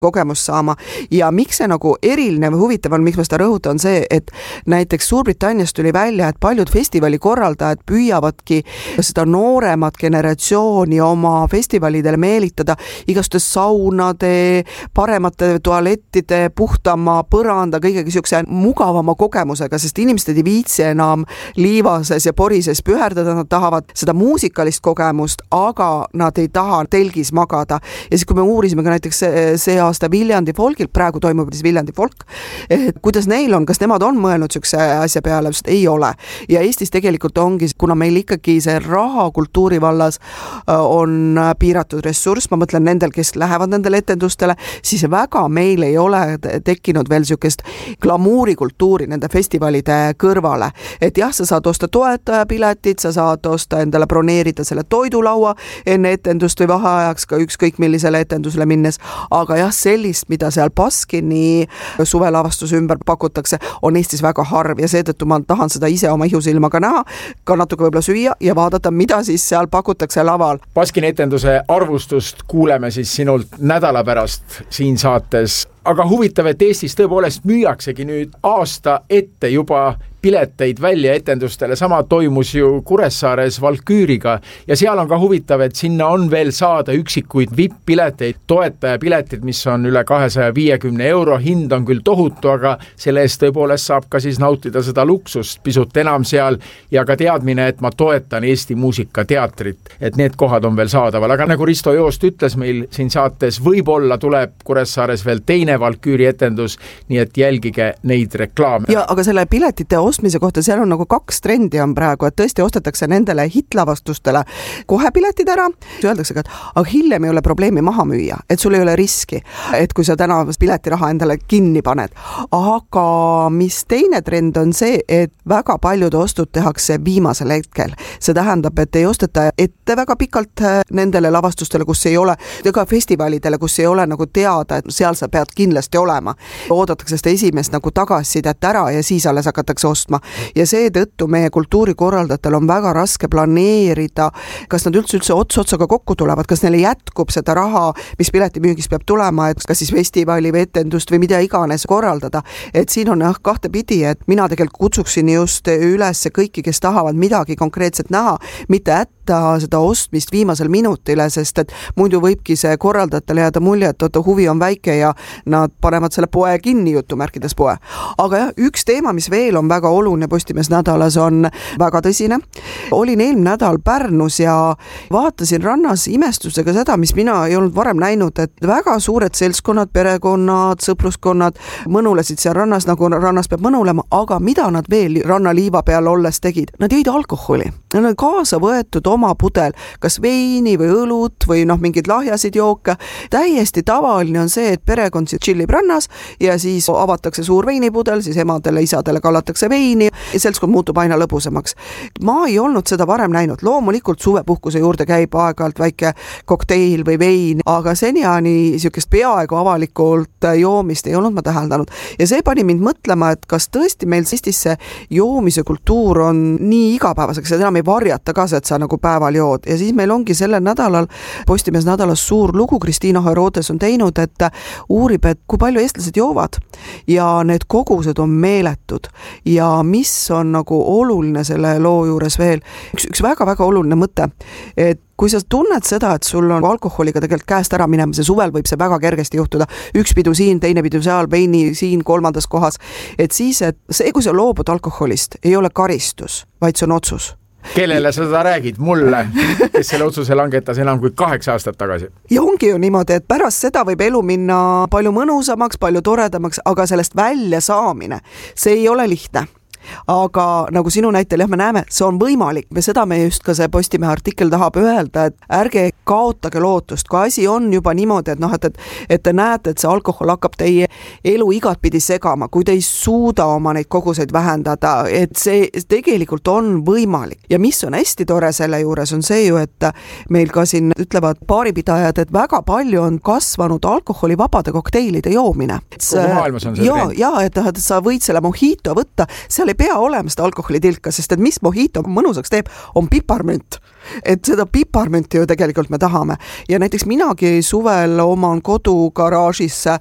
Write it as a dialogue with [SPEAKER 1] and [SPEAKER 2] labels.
[SPEAKER 1] kogemust saama ja miks see nagu eriline või huvitav on, miks ma seda rõhutan, on see, et näiteks Suurbritannias tuli välja, et paljud festivali korraldajad püüavadki seda nooremat generatsiooni oma festivalidele meelitada igasuguste saunade, paremate tualettide, puhtama põranda, kõigegi siukse mugavama kogemusega, sest inimesed ei viitsi enam liivases ja porises püherdada, nad tahavad seda muusikalist kogemust, aga nad ei taha telgis magada. Ja siis, kui me uurisime ka näiteks see aasta Viljandi folgilt, praegu toimub Viljandi folk, kuidas neil on, kas nemad on mõelnud siukse asja peale, sest ei ole. Ja Eestis tegelikult ongi, kuna meil ikkagi see raha kultuuri vallas on piiratud ressurss, ma mõtlen nendel, kes lähevad nendele etendustele, siis väga meil ei ole tekkinud veel siukest glamuurikultuuri nende festivalide kõrvale. Et jah, sa saad osta toetajapiletit, sa saad osta endale broneerida selle toidulaua enne etendust või vaheajaks ka ükskõik millisele etendusele minnes, aga jah, sellist, mida seal Baskini suvelavastuse ümber pakutakse, on Eestis väga harv ja seetõttu ma tahan seda ise oma ihusilmaga näha, ka natuke võib-olla süüa ja vaadata, mida siis seal pakutakse laval.
[SPEAKER 2] Baskini etenduse arvustust kuuleme siis sinult nädala pärast siin saates, aga huvitav, et Eestis tõepoolest müüaksegi nüüd aasta ette juba pileteid välja etendustele, sama toimus ju Kuressaares Valküüriga ja seal on ka huvitav, et sinna on veel saada üksikuid VIP-pileteid, toetajapiletid, mis on üle 250 €, hind on küll tohutu, aga selle eest tõepoolest saab ka siis nautida seda luksust pisut enam seal ja ka teadmine, et ma toetan Eesti muusikateatrit, et need kohad on veel saadaval, aga nagu Risto Joost ütles meil siin saates, võib-olla tuleb Kuressaares veel teine Valküüri etendus, nii et jälgige neid reklaame.
[SPEAKER 1] Ja aga selle piletite ostmise kohta, seal on nagu 2 trendi on praegu, et tõesti ostetakse nendele hitlavastustele kohe piletid ära, öeldakse ka, et hiljem ei ole probleemi maha müüa, et sul ei ole riski, et kui sa täna piletiraha endale kinni paned. Aga mis teine trend on see, et väga paljud ostud tehakse viimasel hetkel. See tähendab, et ei osteta ette väga pikalt nendele lavastustele, kus ei ole, ega festivalidele, kus ei ole nagu teada, et seal sa pead kindlasti olema. Oodatakse seda esimest nagu tagasisidet ära ja siis alles hakatakse ostma. Ja seetõttu meie kultuurikorraldajatel on väga raske planeerida, kas nad üldse ots-otsaga kokku tulevad, kas neile jätkub seda raha, mis piletimüügis peab tulema, et kas siis festivali või etendust või mida iganes korraldada. Et siin on 2 pidi, et mina tegelikult kutsuksin just üles kõiki, kes tahavad midagi konkreetset näha, mitte jätta seda ostmist viimasel minutile, sest et muidu võibki see korraldajatele jääda mulje, et huvi on väike ja nad panevad selle poe kinni, jutumärkides poe. Aga jah, üks teema, mis veel on väga oluline Postimees nädalas, on väga tõsine. Olin eelmine nädal Pärnus ja vaatasin rannas imestusega seda, mis mina ei olnud varem näinud, et väga suured seltskonnad, perekonnad, sõpruskonnad mõnulesid seal rannas, nagu rannas peab mõnulema, aga mida nad veel rannaliiva peal olles tegid? Nad jõid alkoholi. Nad on kaasa võetud oma pudel, kas veini või õlut või mingid lahjasid jooke. Täiesti tavaline on see, et perekond siis chillib rannas ja siis avatakse suur veinipudel, siis emadele, isadele kallatakse veini ja seltskond muutub aina lõbusemaks. Ma ei olnud seda varem näinud. Loomulikult suvepuhkuse juurde käib aeg-ajalt väike kokteil või vein, aga seniani siukest peaaegu avalikult joomist ei olnud ma täheldanud. Ja see pani mind mõtlema, et kas tõesti meil Eestis see joomise kultuur on nii igapäevaseks, et enam ei varjata ka see, et sa nagu päeval jood. Ja siis meil ongi sellel nädalal Postimees nädalas suur lugu Kristiina Herodes on teinud, et uurib, et kui palju eestlased joovad ja need kogused on meeletud ja mis on nagu oluline selle loo juures veel. Üks väga-väga oluline mõte, et kui sa tunned seda, et sul on alkoholiga tegelikult käest ära minema, see suvel võib see väga kergesti juhtuda, üks pidu siin, teine pidu seal, veini siin, 3. kohas, et siis, et see, kui sa loobud alkoholist, ei ole karistus, vaid see on otsus.
[SPEAKER 2] Kellele sa seda räägid? Mulle, kes selle otsuse langetas enam kui 8 aastat tagasi.
[SPEAKER 1] Ja ongi ju niimoodi, et pärast seda võib elu minna palju mõnusamaks, palju toredamaks, aga sellest välja saamine, see ei ole lihtne. Aga nagu sinu näitel, jah, me näeme, see on võimalik. Seda me just ka see Postimehe artikkel tahab öelda, et ärge kaotage lootust. Kui asi on juba niimoodi, et te näete, et see alkohol hakkab teie elu igatpidi segama, kui te ei suuda oma neid koguseid vähendada, et see tegelikult on võimalik. Ja mis on hästi tore selle juures on see ju, et meil ka siin ütlevad baaripidajad, et väga palju on kasvanud alkoholivabade kokteilide joomine.
[SPEAKER 2] Kogu maailmas on see trend.
[SPEAKER 1] Ja, et sa võid selle mojito võtta, seal seal ei pea olema seda alkoholitilka, sest et mis mojito mõnusaks teeb, on piparmünt. Et seda piparmünti ju tegelikult me tahame. Ja näiteks minagi suvel oman kodugaraažis